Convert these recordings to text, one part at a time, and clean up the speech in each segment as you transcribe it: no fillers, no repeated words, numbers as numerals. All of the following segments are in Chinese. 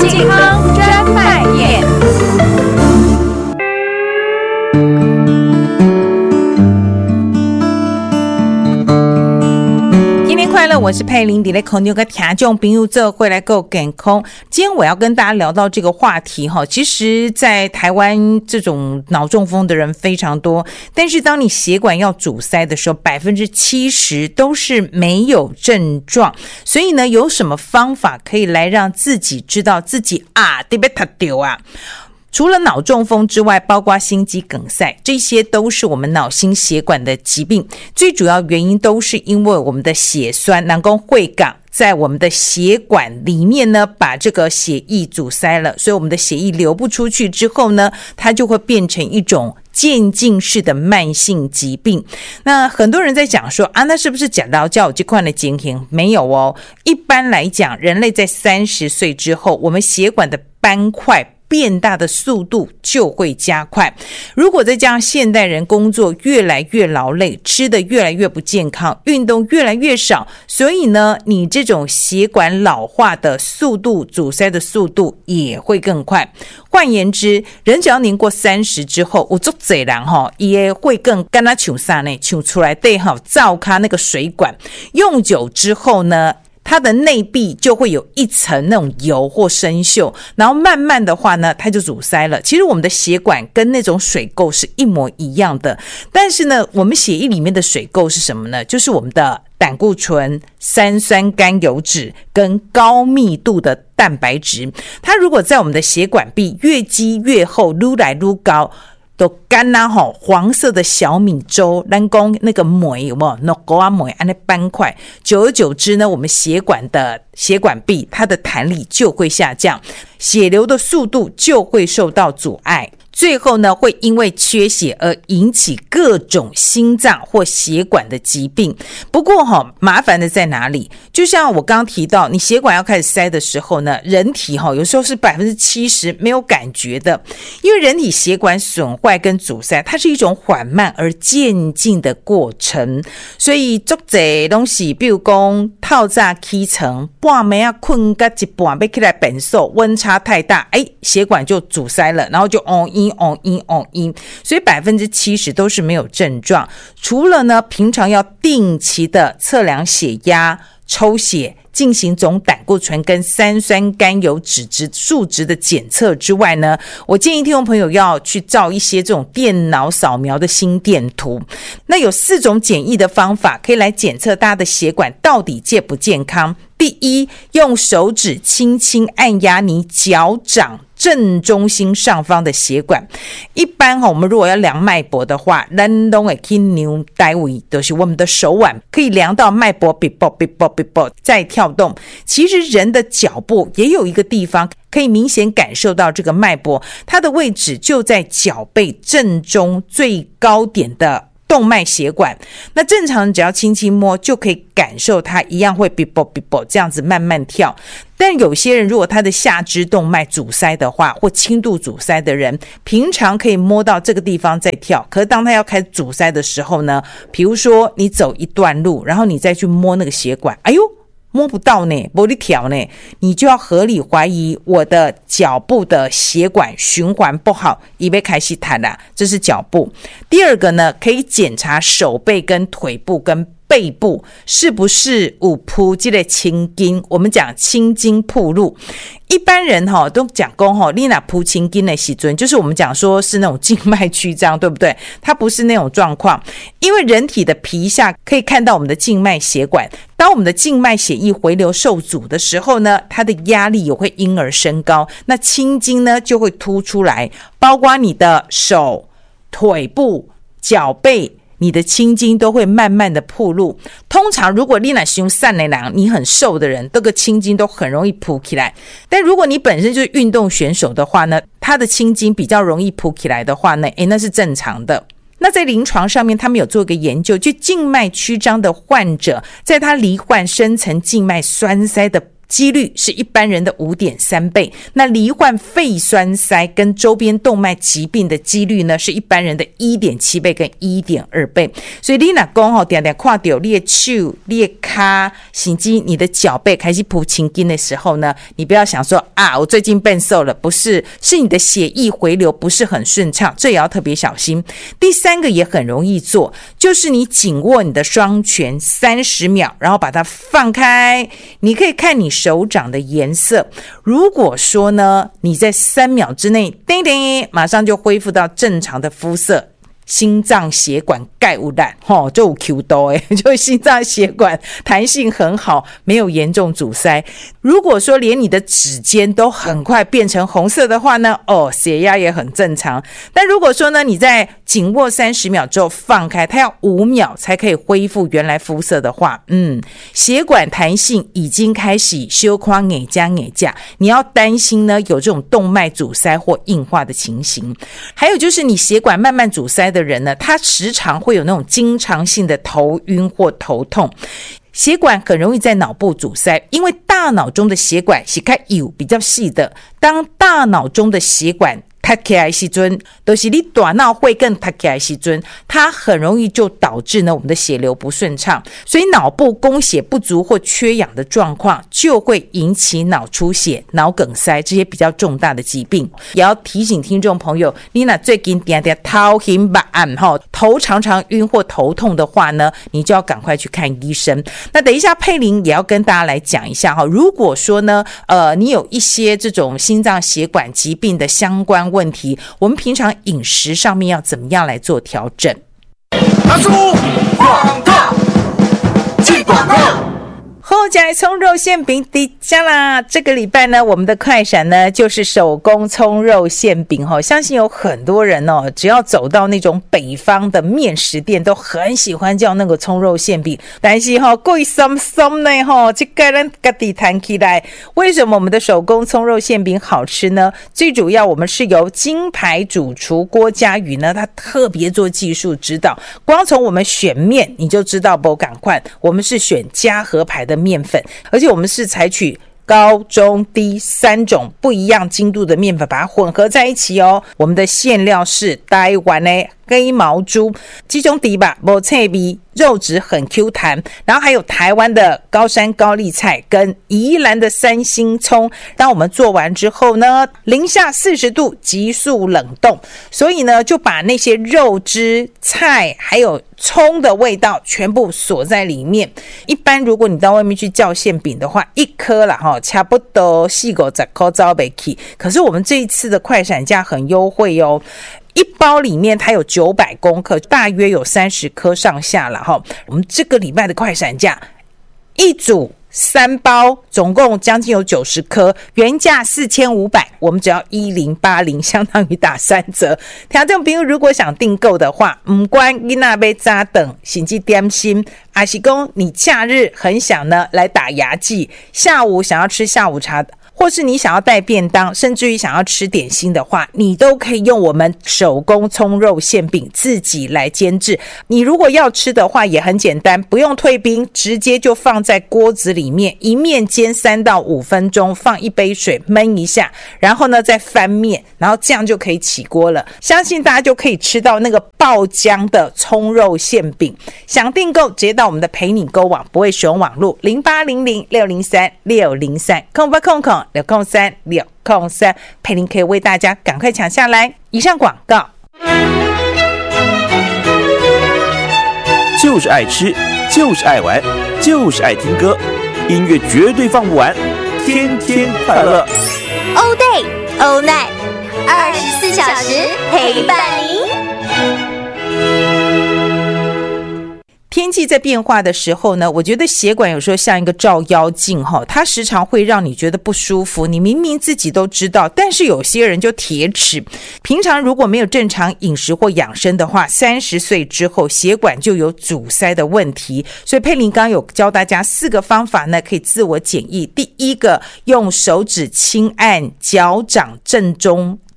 健康专卖店。快乐，我是佩玲，在空中跟听众朋友做会来够健康。今天我要跟大家聊到这个话题哈，其实在台湾这种脑中风的人非常多，但是当你血管要阻塞的时候，70%都是没有症状。所以呢，有什么方法可以来让自己知道自己对被他丢啊？除了脑中风之外，包括心肌梗塞，这些都是我们脑心血管的疾病。最主要原因都是因为我们的血栓能够汇港在我们的血管里面呢，把这个血液阻塞了，所以我们的血液流不出去之后呢，它就会变成一种渐进式的慢性疾病。那很多人在讲说那是不是讲到叫这块的情形？没有哦。一般来讲，人类在30岁之后，我们血管的斑块变大的速度就会加快。如果再加上现代人工作越来越劳累，吃的越来越不健康，运动越来越少，所以呢，你这种血管老化的速度，阻塞的速度也会更快。换言之，人只要年过30之后，有很多人也会更跟他像啥呢？像出来对照卡那个水管，用久之后呢，它的内壁就会有一层那种油或生锈，然后慢慢的话呢，它就阻塞了。其实我们的血管跟那种水垢是一模一样的，但是呢，我们血液里面的水垢是什么呢？就是我们的胆固醇、三酸甘油酯跟高密度的蛋白质。它如果在我们的血管壁越积越厚，越来越高，都干黄色的小米粥，咱讲那个霉有没有？那狗霉那斑块，久而久之呢，我们血管壁它的弹力就会下降，血流的速度就会受到阻碍。最后呢，会因为缺血而引起各种心脏或血管的疾病。不过麻烦的在哪里？就像我刚刚提到，你血管要开始塞的时候呢，人体有时候是70%没有感觉的，因为人体血管损坏跟阻塞，它是一种缓慢而渐进的过程。所以很多东西，比如说透早起床，半暝啊困到一半要起来变瘦，温差太大，血管就阻塞了，然后就所以70%都是没有症状。除了呢，平常要定期的测量血压、抽血，进行总胆固醇跟三酸甘油酯数值的检测之外呢，我建议听众朋友要去照一些这种电脑扫描的心电图。那有4种简易的方法可以来检测大家的血管到底健不健康。第一，用手指轻轻按压你脚掌正中心上方的血管。一般我们如果要量脉搏的话，咱都会去量单位，就是我们的手腕可以量到脉搏比啵比啵比啵在跳动。其实人的脚部也有一个地方可以明显感受到这个脉搏，它的位置就在脚背正中最高点的动脉血管。那正常人只要轻轻摸就可以感受它一样会比啵比啵这样子慢慢跳。但有些人如果他的下肢动脉阻塞的话，或轻度阻塞的人，平常可以摸到这个地方在跳，可是当他要开始阻塞的时候呢，比如说你走一段路，然后你再去摸那个血管，摸不到呢，没得调呢，你就要合理怀疑我的脚部的血管循环不好，已被开始弹了，这是脚部。第二个呢，可以检查手背跟腿部跟背部是不是有铺这个青筋，我们讲青筋暴露。一般人都讲说你那铺青筋的时候，就是我们讲说是那种静脉曲张，对不对？它不是那种状况，因为人体的皮下可以看到我们的静脉血管，当我们的静脉血液回流受阻的时候呢，它的压力也会因而升高，那青筋呢就会凸出来，包括你的手、腿部、脚背，你的青筋都会慢慢的暴露。通常如果你那胸散的人，你很瘦的人，这个青筋都很容易扑起来。但如果你本身就是运动选手的话呢，他的青筋比较容易扑起来的话呢，那是正常的。那在临床上面，他们有做一个研究，就静脉曲张的患者，在他罹患深层静脉栓塞的几率是一般人的 5.3 倍，那罹患肺栓塞跟周边动脉疾病的几率呢是一般人的 1.7 倍跟 1.2 倍。所以你若讲常常看到你的手、你的脚甚至你的脚背开始扑青筋的时候呢，你不要想说我最近变瘦了，不是，是你的血液回流不是很顺畅，这也要特别小心。第三个也很容易做，就是你紧握你的双拳30秒，然后把它放开，你可以看你手掌的颜色。如果说呢，你在3秒之内叮叮马上就恢复到正常的肤色，心脏血管钙有烂就有 Q 多就心脏血管弹性很好，没有严重阻塞。如果说连你的指尖都很快变成红色的话呢，血压也很正常。但如果说呢，你在紧握30秒之后放开，它要5秒才可以恢复原来肤色的话，血管弹性已经开始小看眼加，你要担心呢有这种动脉阻塞或硬化的情形。还有就是你血管慢慢阻塞的人呢，他时常会有那种经常性的头晕或头痛。血管很容易在脑部阻塞，因为大脑中的血管是比较细的，当大脑中的血管塌起来的时候，就是你大脑会更塌起来的时候，它很容易就导致呢我们的血流不顺畅，所以脑部供血不足或缺氧的状况就会引起脑出血、脑梗塞这些比较重大的疾病。也要提醒听众朋友，你那最近常常头晕不安，头常常晕或头痛的话呢，你就要赶快去看医生。那等一下佩玲也要跟大家来讲一下，如果说呢你有一些这种心脏血管疾病的相关问题，我们平常饮食上面要怎么样来做调整？拿出广告，进广告。后加葱肉馅饼底加啦！这个礼拜呢，我们的快闪呢就是手工葱肉馅饼相信有很多人只要走到那种北方的面食店，都很喜欢叫那个葱肉馅饼。但是贵松松呢这个人自己谈起来，为什么我们的手工葱肉馅饼好吃呢？最主要我们是由金牌主厨郭嘉宇呢，他特别做技术指导。光从我们选面你就知道不赶快，我们是选嘉禾牌的面粉，而且我们是采取高、中、低3种不一样精度的面粉，把它混合在一起我们的馅料是台湾的鸡毛猪，这种底吧没脆味，肉质很 Q 弹，然后还有台湾的高山高丽菜跟宜兰的三星葱。当我们做完之后呢，零下40度急速冷冻，所以呢就把那些肉汁、菜还有葱的味道全部锁在里面。一般如果你到外面去叫馅饼的话，一颗啦差不多4-50块走不起，可是我们这一次的快闪价很优惠一包里面它有900公克，大约有30颗上下了我们这个礼拜的快闪价，一组3包总共将近有90颗，原价4500，我们只要1080，相当于打3折。听众朋友如果想订购的话，不管你那要早等甚至点心，还是说你假日很想呢来打牙祭，下午想要吃下午茶，或是你想要带便当，甚至于想要吃点心的话，你都可以用我们手工葱肉馅饼自己来煎制。你如果要吃的话也很简单，不用退冰，直接就放在锅子里面，一面煎3到5分钟，放一杯水焖一下，然后呢再翻面，然后这样就可以起锅了。相信大家就可以吃到那个爆浆的葱肉馅饼。想订购直接到我们的陪你购网，不会使用网路0800603603空603陪您可以为大家赶快抢下来。以上广告。 就是爱吃，就是爱玩，就是爱听歌，音乐绝对放不完，天天快乐。 All day, all night, 24小时陪伴您。 天气在变化的时候呢，我觉得血管有时候像一个照妖镜它时常会让你觉得不舒服，你明明自己都知道，但是有些人就铁齿。平常如果没有正常饮食或养生的话，30岁之后血管就有阻塞的问题。所以佩玲刚刚有教大家4个方法呢，可以自我检疫。第一个，用手指轻按脚掌正中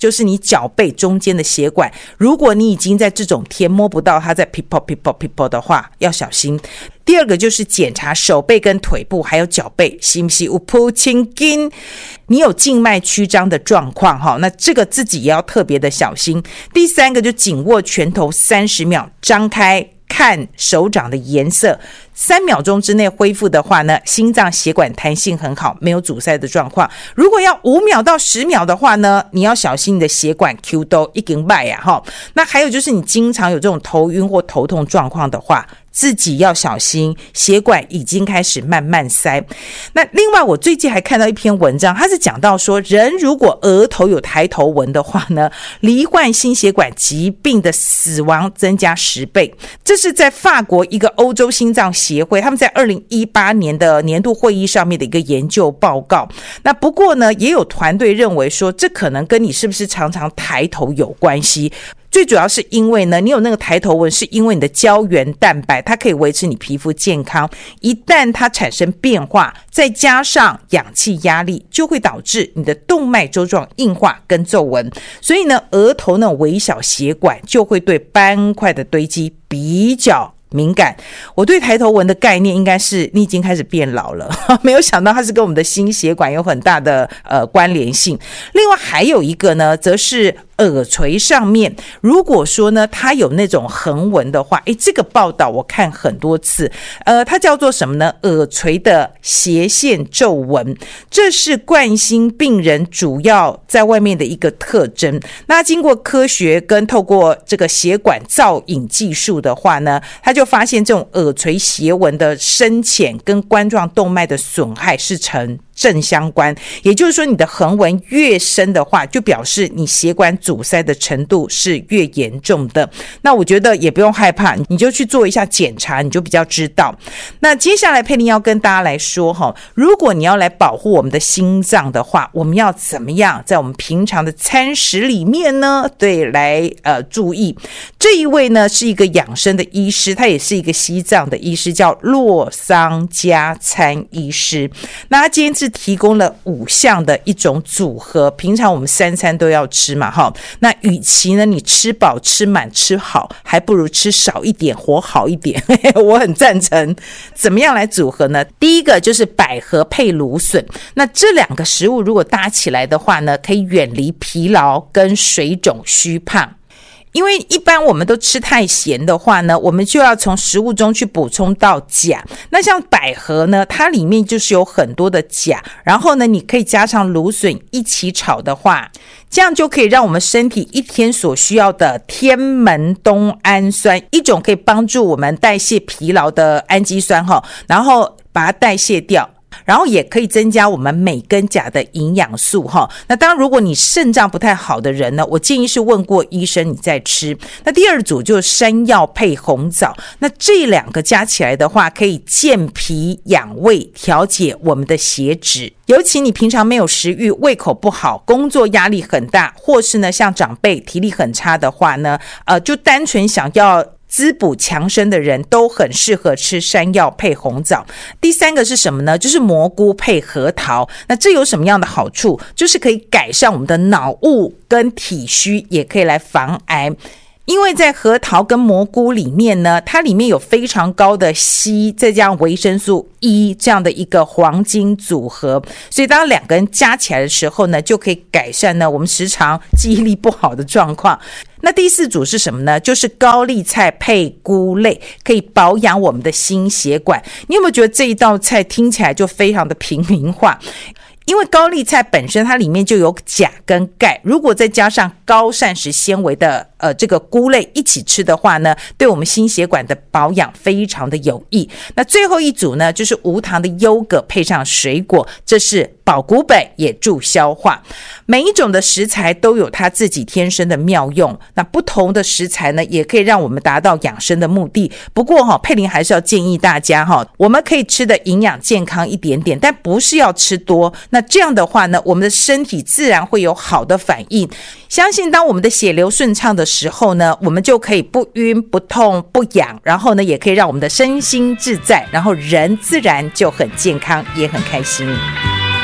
就是你脚背中间的血管，如果你已经在这种天摸不到它在 people 的话，要小心。第二个就是检查手背跟腿部还有脚背是不是有扑青筋，你有静脉曲张的状况，那这个自己也要特别的小心。第三个就紧握拳头30秒，张开看手掌的颜色，3秒钟之内恢复的话呢，心脏血管弹性很好，没有阻塞的状况。如果要5秒到10秒的话呢，你要小心你的血管 Q 都已经败啊。那还有就是你经常有这种头晕或头痛状况的话，自己要小心，血管已经开始慢慢塞。那另外我最近还看到一篇文章，它是讲到说，人如果额头有抬头纹的话呢，罹患心血管疾病的死亡增加10倍。这是在法国一个欧洲心脏协会，他们在2018年的年度会议上面的一个研究报告。那不过呢，也有团队认为说，这可能跟你是不是常常抬头有关系。最主要是因为呢，你有那个抬头纹是因为你的胶原蛋白它可以维持你皮肤健康，一旦它产生变化，再加上氧气压力，就会导致你的动脉粥状硬化跟皱纹。所以呢，额头那种微小血管就会对斑块的堆积比较敏感。我对抬头纹的概念应该是你已经开始变老了，没有想到它是跟我们的心血管有很大的关联性。另外还有一个呢，则是耳垂上面，如果说呢它有那种横纹的话，这个报道我看很多次，它叫做什么呢？耳垂的斜线皱纹，这是冠心病人主要在外面的一个特征。那经过科学跟透过这个血管造影技术的话呢，它就发现这种耳垂斜纹的深浅跟冠状动脉的损害是呈正相关，也就是说你的横纹越深的话，就表示你血管阻塞的程度是越严重的。那我觉得也不用害怕，你就去做一下检查，你就比较知道。那接下来佩玲要跟大家来说，如果你要来保护我们的心脏的话，我们要怎么样在我们平常的餐食里面呢？对，来注意。这一位呢是一个养生的医师，他也是一个西藏的医师，叫洛桑加餐医师。那他今天是提供了5项的一种组合，平常我们3餐都要吃嘛，那与其呢你吃饱吃满吃好，还不如吃少一点活好一点我很赞成。怎么样来组合呢？第一个就是百合配芦笋，那这2个食物如果搭起来的话呢，可以远离疲劳跟水肿虚胖。因为一般我们都吃太咸的话呢，我们就要从食物中去补充到钾。那像百合呢，它里面就是有很多的钾，然后呢你可以加上芦笋一起炒的话，这样就可以让我们身体一天所需要的天门冬氨酸，一种可以帮助我们代谢疲劳的氨基酸，然后把它代谢掉，然后也可以增加我们镁跟钾的营养素。那当然如果你肾脏不太好的人呢，我建议是问过医生你再吃。那第2组就是山药配红枣，那这2个加起来的话，可以健脾养胃，调节我们的血脂。尤其你平常没有食欲，胃口不好，工作压力很大，或是呢像长辈体力很差的话呢，就单纯想要滋补强身的人都很适合吃山药配红枣。第3个是什么呢？就是蘑菇配核桃。那这有什么样的好处？就是可以改善我们的脑雾跟体虚，也可以来防癌。因为在核桃跟蘑菇里面呢，它里面有非常高的硒，再加上维生素 E 这样的一个黄金组合，所以当2个人加起来的时候呢，就可以改善呢我们时常记忆力不好的状况。那第4组是什么呢？就是高丽菜配菇类，可以保养我们的心血管。你有没有觉得这一道菜听起来就非常的平民化？因为高丽菜本身它里面就有钾跟钙，如果再加上高膳食纤维的这个菇类一起吃的话呢，对我们心血管的保养非常的有益。那最后一组呢，就是无糖的优格配上水果，这是保骨本也助消化。每一种的食材都有它自己天生的妙用，那不同的食材呢，也可以让我们达到养生的目的。不过佩玲还是要建议大家我们可以吃的营养健康一点点，但不是要吃多。那这样的话呢，我们的身体自然会有好的反应。相信当我们的血流顺畅的时候呢，我们就可以不晕不痛不痒，然后呢也可以让我们的身心自在，然后人自然就很健康也很开心。